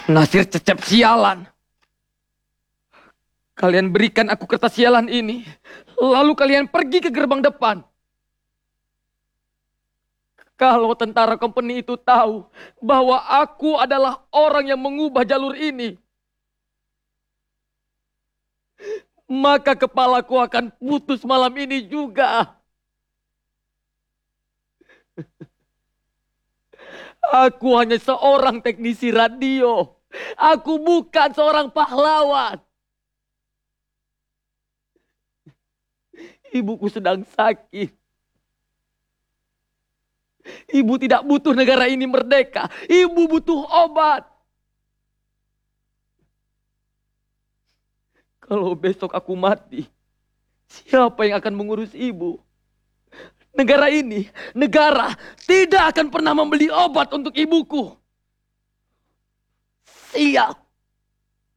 Nasir cecep sialan. Kalian berikan aku kertas sialan ini, lalu kalian pergi ke gerbang depan. Kalau tentara company itu tahu bahwa aku adalah orang yang mengubah jalur ini, maka kepalaku akan putus malam ini juga. Aku hanya seorang teknisi radio. Aku bukan seorang pahlawan. Ibuku sedang sakit. Ibu tidak butuh negara ini merdeka. Ibu butuh obat. Kalau besok aku mati, siapa yang akan mengurus ibu? Negara ini, negara tidak akan pernah membeli obat untuk ibuku. Siap.